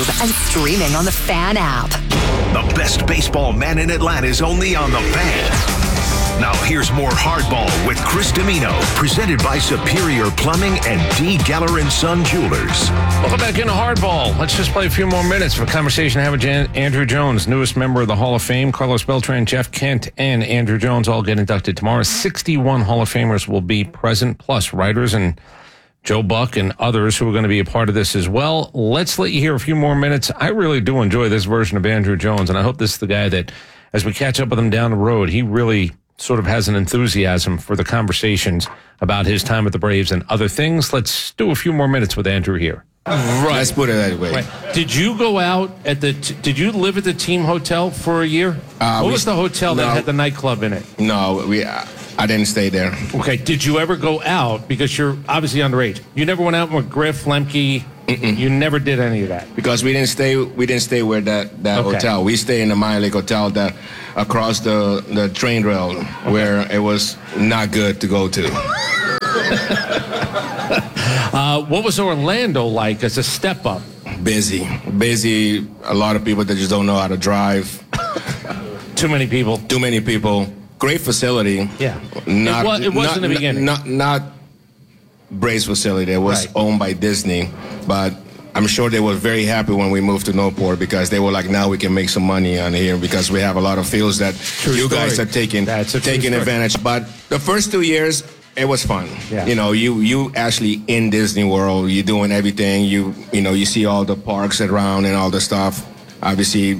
YouTube and streaming on the Fan app. The best baseball man in Atlanta is only on the Fan. Now here's more Hardball with Chris Dimino, presented by Superior Plumbing and D. Geller & Son Jewelers. Welcome back into Hardball. Let's just play a few more minutes for a conversation I have with Andrew Jones, newest member of the Hall of Fame. Carlos Beltran, Jeff Kent, and Andrew Jones all get inducted tomorrow. 61 Hall of Famers will be present, plus writers and Joe Buck and others who are going to be a part of this as well. Let's let you hear a few more minutes. I really do enjoy this version of Andrew Jones, and I hope this is the guy that, as we catch up with him down the road, he really sort of has an enthusiasm for the conversations about his time with the Braves and other things. Let's do a few more minutes with Andrew here. Right. Let's put it that way. Right. Did you go out at did you live at the team hotel for a year? What was the hotel that had the nightclub in it? No, I didn't stay there. Okay. Did you ever go out, because you're obviously underage? You never went out with Griff, Lemke? You never did any of that? Because we didn't stay where that hotel. We stayed in the Minor League Hotel that across the train rail where it was not good to go to. What was Orlando like as a step up? Busy. A lot of people that just don't know how to drive. Too many people. Great facility. Yeah. It was in the beginning. Not Braves facility. It was owned by Disney, but I'm sure they were very happy when we moved to Northport, because they were like, now we can make some money on here because we have a lot of fields that guys are taking advantage. But the first 2 years, it was fun. Yeah. You know, you actually in Disney World, you're doing everything. You see all the parks around and all the stuff. Obviously,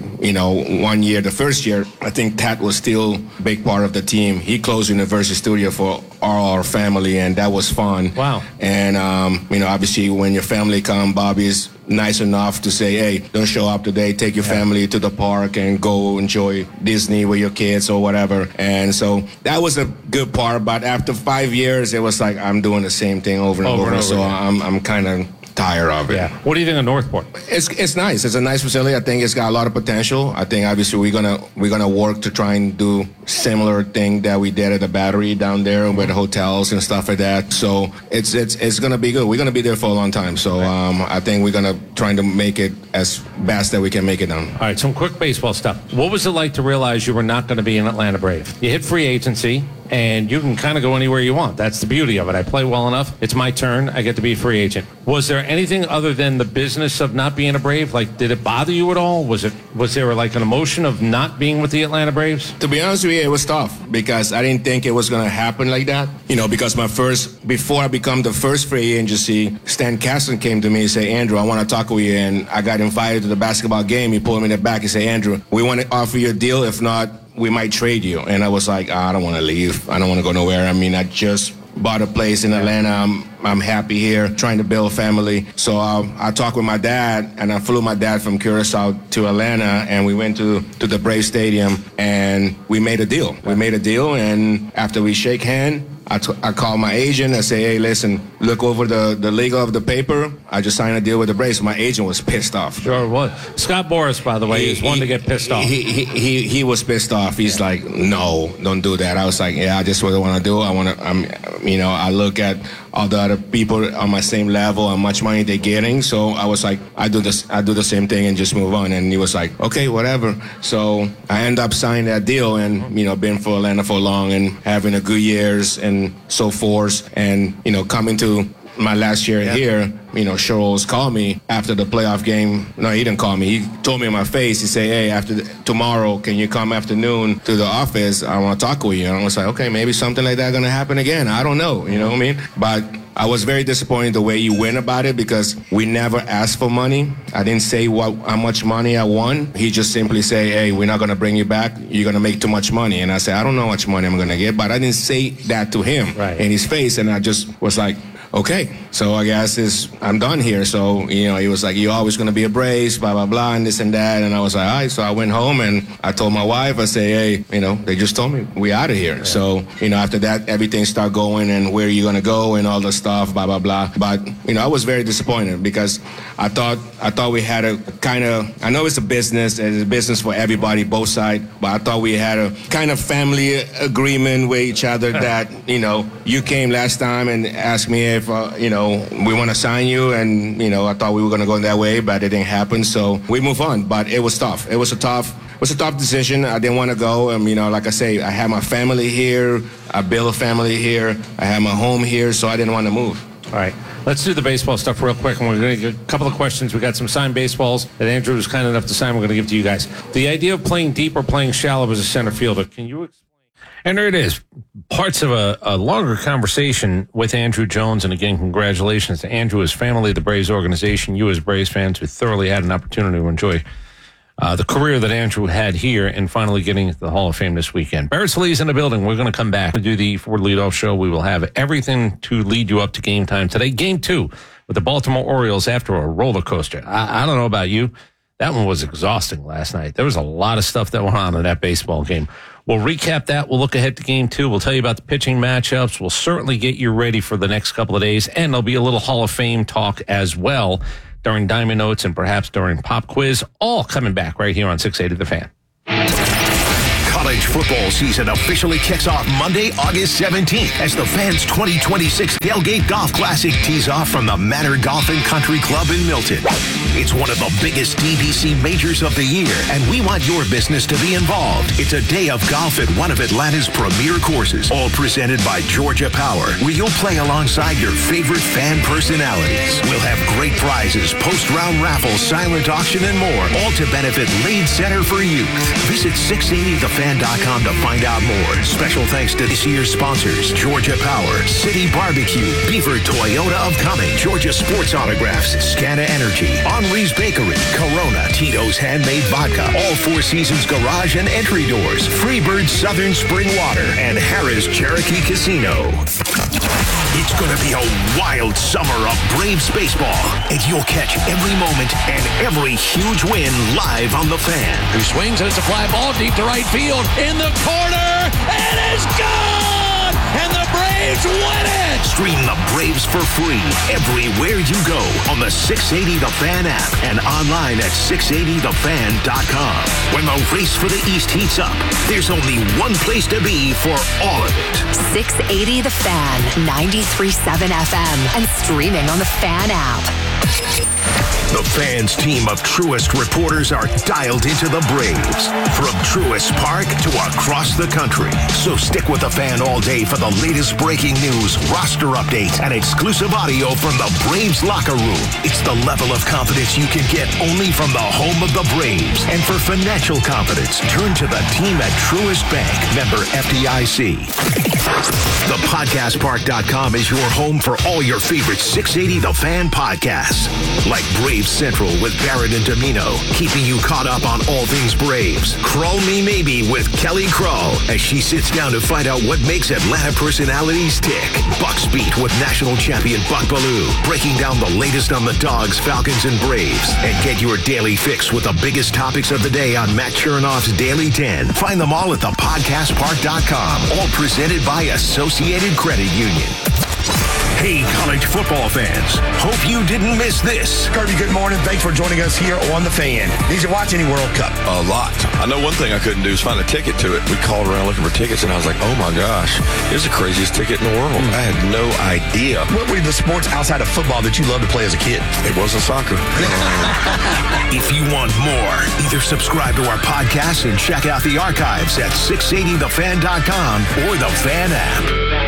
1 year, the first year, I think Tat was still a big part of the team. He closed Universal Studio for all our family, and that was fun. Wow. And, obviously, when your family come, Bobby's nice enough to say, hey, don't show up today. Take your family to the park and go enjoy Disney with your kids or whatever. And so that was a good part. But after 5 years, it was like I'm doing the same thing over and over. So I'm kind of tired of it. Yeah. What do you think of Northport? It's nice. It's a nice facility. I think it's got a lot of potential. I think obviously we're gonna work to try and do similar thing that we did at the Battery down there with hotels and stuff like that. So it's gonna be good. We're gonna be there for a long time. So I think we're gonna try to make it as best that we can make it done. All right, some quick baseball stuff. What was it like to realize you were not going to be an Atlanta Brave? You hit free agency, and you can kind of go anywhere you want. That's the beauty of it. I play well enough. It's my turn. I get to be a free agent. Was there anything other than the business of not being a Brave? Like, did it bother you at all? Was there like an emotion of not being with the Atlanta Braves? To be honest with you, it was tough because I didn't think it was going to happen like that. Because before I become the first free agency, Stan Kasten came to me and said, Andrew, I want to talk with you. And I got invited to the basketball game. He pulled me in the back and said, Andrew, we want to offer you a deal. If not, we might trade you. And I was like, I don't want to leave. I don't want to go nowhere. I mean, I just bought a place in Atlanta. I'm happy here, trying to build a family. So I talked with my dad, and I flew my dad from Curacao to Atlanta, and we went to the Brave Stadium, and we made a deal. And after we shake hands, I called my agent. I say, hey, listen, look over the legal of the paper. I just signed a deal with the Braves. My agent was pissed off. Sure was. Scott Boras, by the way, is one to get pissed off. He was pissed off. He's like, no, don't do that. I was like, yeah, I just what I want to do. I look at all the other people on my same level, how much money they're getting. So I was like, I do the same thing and just move on. And he was like, okay, whatever. So I end up signing that deal and, been for Atlanta for long and having a good years and so forth. And, coming to my last year here, Charles called me after the playoff game. No, he didn't call me. He told me in my face. He said, hey, tomorrow, can you come afternoon to the office? I want to talk with you. And I was like, okay, maybe something like that going to happen again. I don't know. You know what I mean? But I was very disappointed the way you went about it because we never asked for money. I didn't say how much money I won. He just simply say, hey, we're not going to bring you back. You're going to make too much money. And I said, I don't know how much money I'm going to get. But I didn't say that to him in his face. And I just was like, okay, so I guess I'm done here. So, he was like, you're always going to be a Braves, blah, blah, blah, and this and that. And I was like, all right. So I went home and I told my wife, I say, hey, they just told me we out of here. Yeah. So, after that, everything started going and where are you going to go and all the stuff, blah, blah, blah. But, I was very disappointed because I thought we had a kind of, I know it's a business for everybody, both sides, but I thought we had a kind of family agreement with each other that, you came last time and asked me if, we want to sign you. And, I thought we were going to go that way, but it didn't happen. So we move on. But it was tough. It was a tough decision. I didn't want to go. Like I say, I have my family here. I built a family here. I have my home here. So I didn't want to move. All right. Let's do the baseball stuff real quick, and we're going to get a couple of questions. We got some signed baseballs that Andrew was kind enough to sign. We're going to give to you guys. The idea of playing deep or playing shallow as a center fielder, can you explain? And there it is. Parts of a longer conversation with Andrew Jones. And again, congratulations to Andrew, his family, the Braves organization, you as Braves fans who thoroughly had an opportunity to enjoy the career that Andrew had here and finally getting to the Hall of Fame this weekend. Barrett Sallee's in the building. We're going to come back and do the Ford leadoff show. We will have everything to lead you up to game time today. Game 2 with the Baltimore Orioles after a roller coaster. I don't know about you. That one was exhausting last night. There was a lot of stuff that went on in that baseball game. We'll recap that. We'll look ahead to game 2. We'll tell you about the pitching matchups. We'll certainly get you ready for the next couple of days. And there'll be a little Hall of Fame talk as well during Diamond Notes and perhaps during Pop Quiz, all coming back right here on 680 The Fan. College football season officially kicks off Monday, August 17th as the Fans 2026 Tailgate Golf Classic tees off from the Manor Golf and Country Club in Milton. It's one of the biggest DBC majors of the year, and we want your business to be involved. It's a day of golf at one of Atlanta's premier courses, all presented by Georgia Power, where you'll play alongside your favorite fan personalities. We'll have great prizes, post-round raffles, silent auction, and more, all to benefit Lead Center for Youth. Visit 680thefan.com to find out more. Special thanks to this year's sponsors, Georgia Power, City Barbecue, Beaver Toyota of Cumming, Georgia Sports Autographs, Scana Energy, Henry's Bakery, Corona, Tito's Handmade Vodka, All Four Seasons Garage and Entry Doors, Freebird Southern Spring Water, and Harrah's Cherokee Casino. It's going to be a wild summer of Braves baseball, and you'll catch every moment and every huge win live on The Fan. Who swings, and it's a fly ball deep to right field, in the corner, and it's gone! And the Braves win it! Stream the Braves for free everywhere you go on the 680 The Fan app and online at 680thefan.com. When the race for the East heats up, there's only one place to be for all of it. 680 The Fan, 93.7 FM, and streaming on the Fan app. The Fan's team of Truist reporters are dialed into the Braves, from Truist Park to across the country. So stick with The Fan all day for the latest breaking news, roster updates, and exclusive audio from the Braves locker room. It's the level of confidence you can get only from the home of the Braves. And for financial confidence, turn to the team at Truist Bank, member FDIC. ThePodcastPark.com is your home for all your favorite 680 The Fan podcasts, like Braves Central with Barrett and Domino, keeping you caught up on all things Braves. Crawl Me Maybe with Kelly Crawl, as she sits down to find out what makes Atlanta personalities tick. Bucks Beat with national champion Buck Bellew, breaking down the latest on the Dogs, Falcons, and Braves. And get your daily fix with the biggest topics of the day on Matt Chernoff's Daily 10. Find them all at thepodcastpark.com, all presented by Associated Credit Union. Hey, college football fans. Hope you didn't miss this. Kirby, good morning. Thanks for joining us here on The Fan. Did you watch any World Cup? A lot. I know one thing I couldn't do is find a ticket to it. We called around looking for tickets, and I was like, oh my gosh, here's the craziest ticket in the world. I had no idea. What were the sports outside of football that you loved to play as a kid? It wasn't soccer. If you want more, either subscribe to our podcast and check out the archives at 680thefan.com or the Fan app.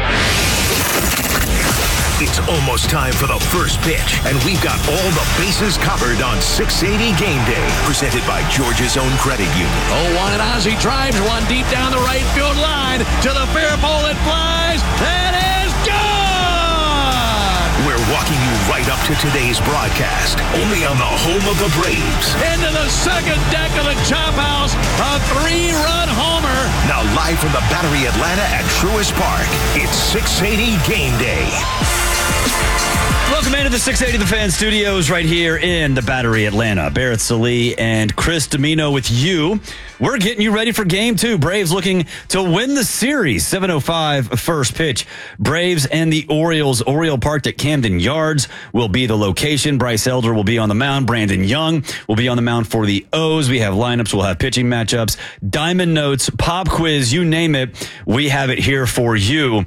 It's almost time for the first pitch, and we've got all the bases covered on 680 Game Day, presented by Georgia's own credit union. Oh, one and Ozzie drives one deep down the right field line to the fair pole. It flies. That is gone! We're walking you right up to today's broadcast, only on the home of the Braves. Into the second deck of the Chop House, a 3-run homer. Now live from the Battery Atlanta at Truist Park, it's 680 Game Day. Welcome into the 680 The Fan Studios right here in the Battery Atlanta. Barrett Sallee and Chris Domino with you. We're getting you ready for Game 2. Braves looking to win the series. 7:05 first pitch. Braves and the Orioles. Oriole Park at Camden Yards will be the location. Bryce Elder will be on the mound. Brandon Young will be on the mound for the O's. We have lineups. We'll have pitching matchups. Diamond Notes, Pop Quiz, you name it. We have it here for you.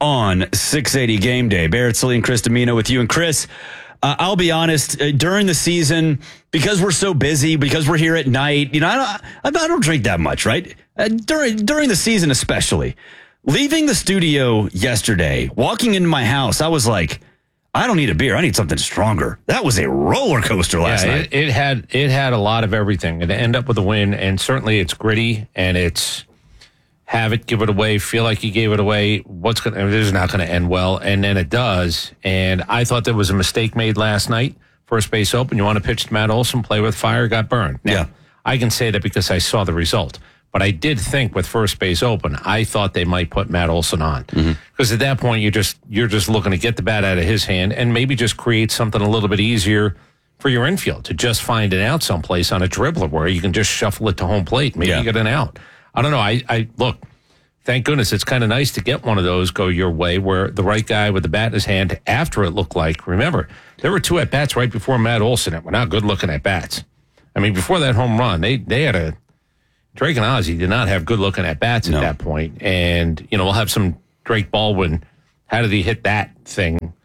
on 680 Game Day. Barrett Sallee and Chris Dimino with you. And Chris, I'll be honest, during the season, because we're so busy, because we're here at night, I don't drink that much, right? During the season especially. Leaving the studio yesterday, walking into my house, I was like, I don't need a beer. I need something stronger. That was a roller coaster last night. It had a lot of everything. It ended up with a win, and certainly it's gritty, and it's have it, give it away, feel like you gave it away. This is not going to end well, and then it does. And I thought there was a mistake made last night. First base open. You want to pitch to Matt Olson, play with fire, got burned. Now, I can say that because I saw the result. But I did think with first base open, I thought they might put Matt Olson on. Because at that point, you're just looking to get the bat out of his hand and maybe just create something a little bit easier for your infield to just find an out someplace on a dribbler where you can just shuffle it to home plate. Maybe you get an out. I don't know. I look, thank goodness it's kind of nice to get one of those go your way where the right guy with the bat in his hand after it looked like, remember, there were 2 at-bats right before Matt Olson that were not good looking at-bats. I mean, before that home run, they had Drake and Ozzie did not have good-looking at-bats at that point. And, we'll have some Drake Baldwin, how did he hit that thing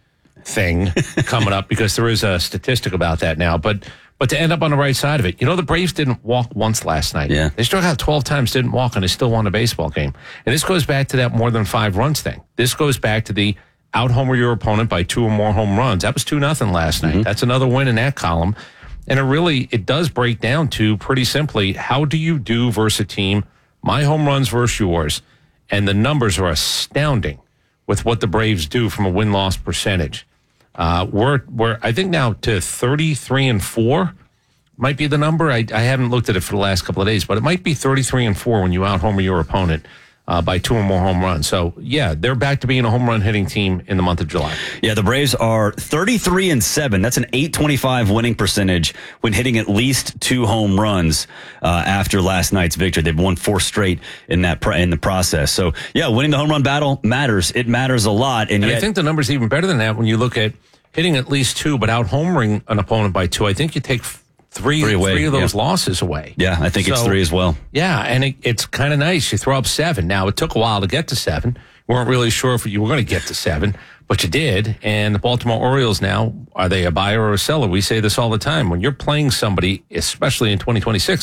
coming up, because there is a statistic about that now. But to end up on the right side of it, the Braves didn't walk once last night. Yeah. They struck out 12 times, didn't walk, and they still won a baseball game. And this goes back to that more than 5 runs thing. This goes back to the out-homer your opponent by 2 or more home runs. That was 2-0 last night. That's another win in that column. And it does break down to, pretty simply, how do you do versus a team, my home runs versus yours, and the numbers are astounding with what the Braves do from a win-loss percentage. We're I think now to 33-4 might be the number. I haven't looked at it for the last couple of days, but it might be 33-4 when you out-homer your opponent by 2 or more home runs. So, they're back to being a home run hitting team in the month of July. Yeah, the Braves are 33-7. That's an .825 winning percentage when hitting at least 2 home runs after last night's victory. They've won 4 straight in the process. So, winning the home run battle matters. It matters a lot. And yet, I think the number's even better than that when you look at hitting at least 2, but out-homering an opponent by 2. I think you take three of those losses away. Yeah, I think it's 3 as well. Yeah, and it's kind of nice. You throw up 7. Now, it took a while to get to 7. We weren't really sure if you were going to get to 7, but you did. And the Baltimore Orioles now, are they a buyer or a seller? We say this all the time. When you're playing somebody, especially in 2026,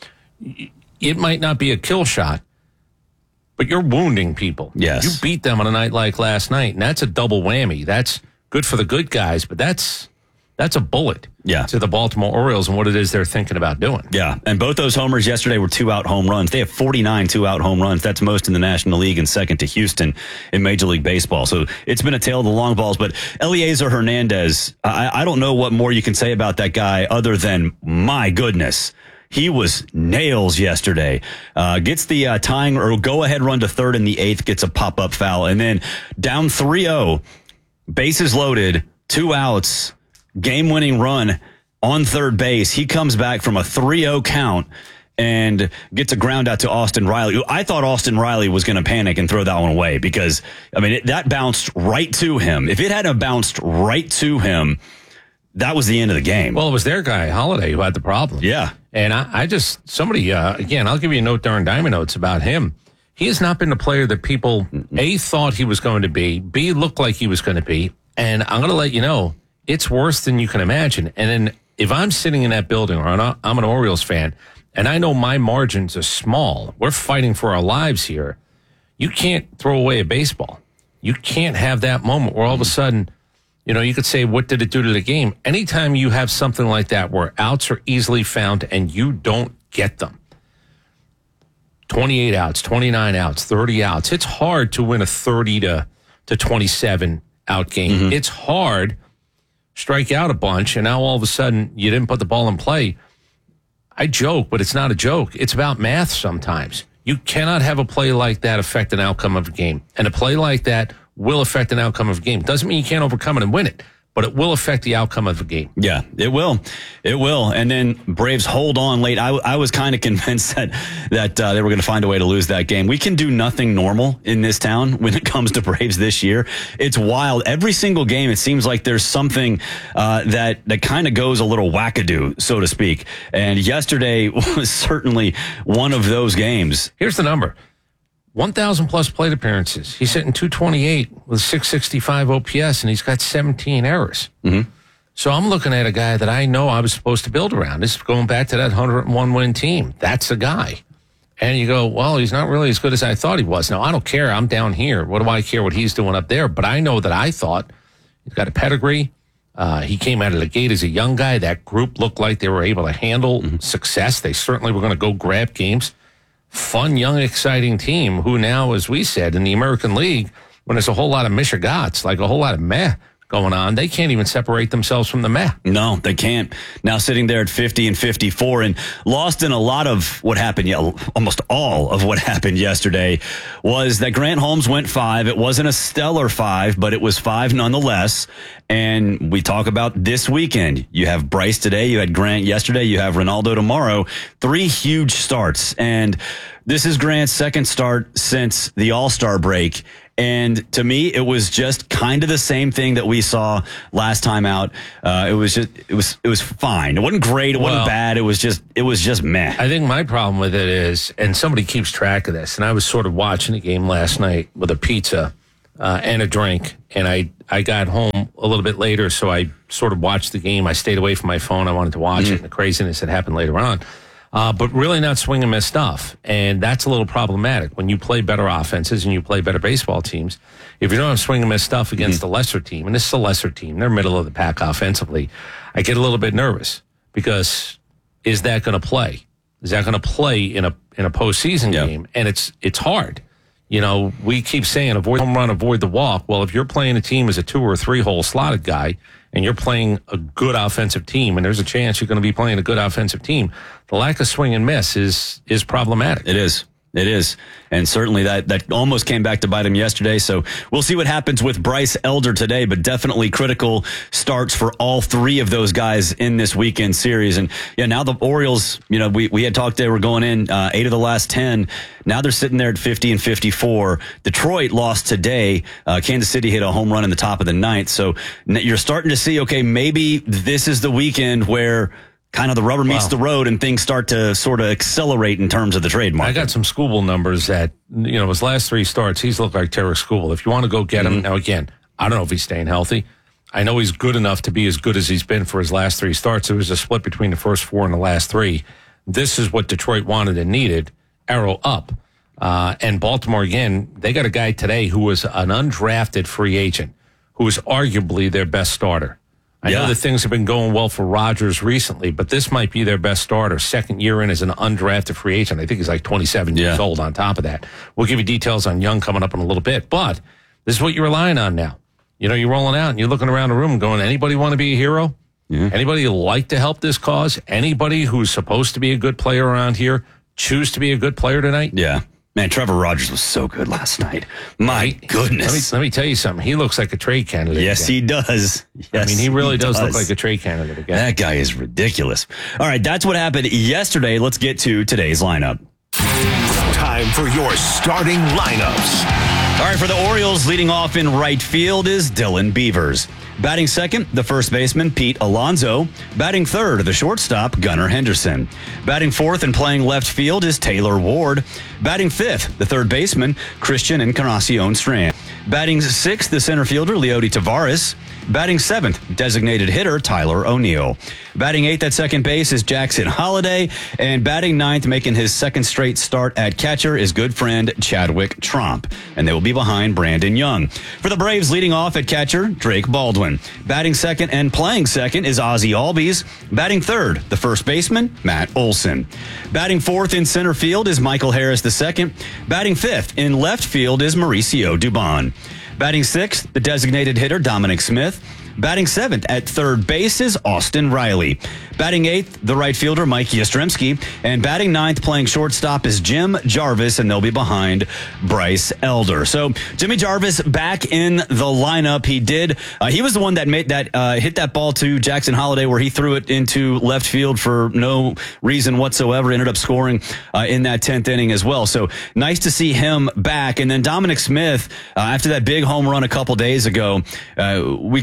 it might not be a kill shot, but you're wounding people. Yes. You beat them on a night like last night, and that's a double whammy. That's good for the good guys, but that's a bullet to the Baltimore Orioles and what it is they're thinking about doing. Yeah, and both those homers yesterday were 2-out home runs. They have 49 2-out home runs. That's most in the National League and second to Houston in Major League Baseball. So it's been a tale of the long balls. But Eliezer Hernandez, I don't know what more you can say about that guy other than, my goodness, he was nails yesterday. Gets the tying or go-ahead run to third in the 8th, gets a pop-up foul. And then down 3-0, bases loaded, 2 outs, game-winning run on third base. He comes back from a 3-0 count and gets a ground out to Austin Riley. I thought Austin Riley was going to panic and throw that one away because, that bounced right to him. If it hadn't bounced right to him, that was the end of the game. Well, it was their guy, Holiday, who had the problem. Yeah. And somebody, again, I'll give you a note during Diamond Notes about him. He has not been the player that people, A, thought he was going to be, B, looked like he was going to be. And I'm going to let you know, it's worse than you can imagine. And then if I'm sitting in that building or I'm an Orioles fan and I know my margins are small, we're fighting for our lives here, you can't throw away a baseball. You can't have that moment where all of a sudden, you could say, what did it do to the game? Anytime you have something like that where outs are easily found and you don't get them, 28 outs, 29 outs, 30 outs, it's hard to win a 30 to 27 out game. It's hard. Strike out a bunch, and now all of a sudden you didn't put the ball in play. I joke, but it's not a joke. It's about math sometimes. You cannot have a play like that affect an outcome of a game. And a play like that will affect an outcome of a game. Doesn't mean you can't overcome it and win it, but it will affect the outcome of the game. Yeah, it will. It will. And then Braves hold on late. I was kind of convinced that they were going to find a way to lose that game. We can do nothing normal in this town when it comes to Braves this year. It's wild. Every single game, it seems like there's something that kind of goes a little wackadoo, so to speak. And yesterday was certainly one of those games. Here's the number. 1,000 plus plate appearances. He's hitting 228 with 665 OPS, and he's got 17 errors. Mm-hmm. So I'm looking at a guy that I know I was supposed to build around. This is going back to that 101 win team. That's the guy. And you go, well, he's not really as good as I thought he was. Now, I don't care. I'm down here. What do I care what he's doing up there? But I know that I thought he's got a pedigree. He came out of the gate as a young guy. That group looked like they were able to handle success. They certainly were going to go grab games. Fun, young, exciting team who now, as we said, in the American League, when there's a whole lot of mishigots, like a whole lot of meh going on, they can't even separate themselves from the meh. No, they can't. Now sitting there at 50 and 54 and lost in a lot of what happened, almost all of what happened yesterday was that Grant Holmes went 5. It wasn't a stellar 5, but it was 5 nonetheless. And we talk about this weekend. You have Bryce today. You had Grant yesterday. You have Ronaldo tomorrow. 3 huge starts. And this is Grant's second start since the All-Star break. And to me, it was just kind of the same thing that we saw last time out. It was fine. It wasn't great. It wasn't bad. It was just meh. I think my problem with it is, and somebody keeps track of this, and I was sort of watching the game last night with a pizza and a drink, and I got home a little bit later, so I sort of watched the game. I stayed away from my phone. I wanted to watch it, and the craziness that happened later on. But really not swing and miss stuff. And that's a little problematic. When you play better offenses and you play better baseball teams, if you don't have swing and miss stuff against the lesser team, and this is a lesser team, they're middle of the pack offensively, I get a little bit nervous because is that going to play? Is that going to play in a postseason game? And it's hard. You know, we keep saying avoid the home run, avoid the walk. Well, if you're playing a team as a 2 or 3 hole slotted guy, and you're playing a good offensive team, and there's a chance you're going to be playing a good offensive team, the lack of swing and miss is problematic. It is. It is. And certainly that almost came back to bite him yesterday. So we'll see what happens with Bryce Elder today, but definitely critical starts for all 3 of those guys in this weekend series. And yeah, now the Orioles, we had talked they were going in 8 of the last 10. Now they're sitting there at 50 and 54. Detroit lost today. Kansas City hit a home run in the top of the 9th. So you're starting to see, okay, maybe this is the weekend where kind of the rubber meets the road and things start to sort of accelerate in terms of the trade market. I got some Skubal numbers that, his last 3 starts, he's looked like Tarek Skubal. If you want to go get him, now again, I don't know if he's staying healthy. I know he's good enough to be as good as he's been for his last 3 starts. It was a split between the first 4 and the last 3. This is what Detroit wanted and needed. Arrow up. And Baltimore, again, they got a guy today who was an undrafted free agent, who is arguably their best starter. I know that things have been going well for Rodgers recently, but this might be their best starter. Second year in as an undrafted free agent. I think he's like 27 years old on top of that. We'll give you details on Young coming up in a little bit, but this is what you're relying on now. You're rolling out and you're looking around the room going, anybody want to be a hero? Yeah. Anybody like to help this cause? Anybody who's supposed to be a good player around here choose to be a good player tonight? Yeah. Man, Trevor Rogers was so good last night. My goodness. Let me tell you something. He looks like a trade candidate. Yes, again. He does. Yes, he really does look like a trade candidate again. That guy is ridiculous. All right, that's what happened yesterday. Let's get to today's lineup. Time for your starting lineups. All right, for the Orioles, leading off in right field is Dylan Beavers. Batting second, the first baseman, Pete Alonso. Batting third, the shortstop, Gunnar Henderson. Batting fourth and playing left field is Taylor Ward. Batting fifth, the third baseman, Christian Encarnacion Strand. Batting sixth, the center fielder, Leody Taveras. Batting seventh, designated hitter Tyler O'Neill. Batting eighth at second base is Jackson Holliday. And batting ninth, making his second straight start at catcher, is good friend Chadwick Tromp. And they will be behind Brandon Young. For the Braves, leading off at catcher, Drake Baldwin. Batting second and playing second is Ozzie Albies. Batting third, the first baseman, Matt Olson. Batting fourth in center field is Michael Harris II. Batting fifth in left field is Mauricio Dubon. Batting sixth, the designated hitter, Dominic Smith. Batting seventh at third base is Austin Riley. Batting eighth, the right fielder, Mike Yastrzemski. And batting ninth, playing shortstop, is Jim Jarvis, and they'll be behind Bryce Elder. So Jimmy Jarvis back in the lineup. He was the one that made that hit that ball to Jackson Holliday where he threw it into left field for no reason whatsoever. Ended up scoring in that 10th inning as well. So nice to see him back. And then Dominic Smith, after that big home run a couple days ago, we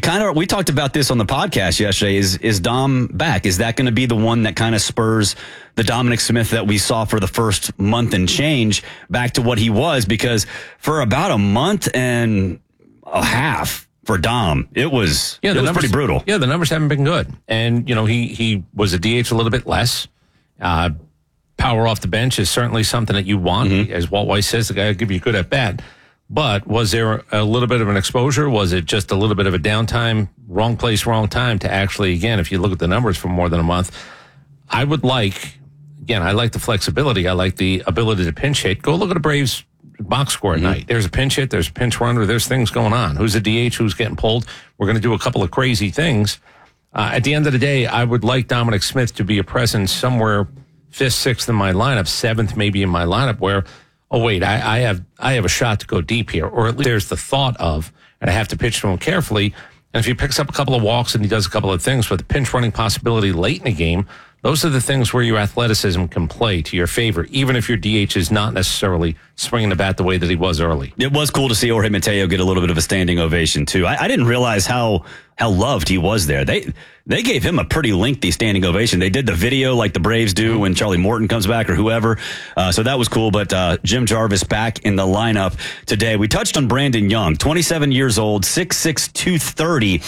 we talked about this on the podcast yesterday. Is Dom back? Is that going to be the one that kind of spurs the Dominic Smith that we saw for the first month and change back to what he was? Because for about a month and a half for Dom, it was pretty brutal. Yeah, the numbers haven't been good. And, he was a DH a little bit less. Power off the bench is certainly something that you want. As Walt Weiss says, the guy will give you a good at bat. But was there a little bit of an exposure? Was it just a little bit of a downtime, wrong place, wrong time to actually, again, if you look at the numbers for more than a month, I like the flexibility. I like the ability to pinch hit. Go look at a Braves box score at night. There's a pinch hit, there's a pinch runner, there's things going on. Who's a DH, who's getting pulled? We're going to do a couple of crazy things. At the end of the day, I would like Dominic Smith to be a presence somewhere 5th, 6th in my lineup, 7th maybe in my lineup where, oh, wait, I have a shot to go deep here. Or at least there's the thought of, and I have to pitch to him carefully. And if he picks up a couple of walks and he does a couple of things with a pinch running possibility late in the game, those are the things where your athleticism can play to your favor, even if your DH is not necessarily swinging the bat the way that he was early. It was cool to see Jorge Mateo get a little bit of a standing ovation, too. I didn't realize how loved he was there. They gave him a pretty lengthy standing ovation. They did the video like the Braves do when Charlie Morton comes back or whoever. So that was cool. But Jim Jarvis back in the lineup today. We touched on Brandon Young, 27 years old, 6'6", 230.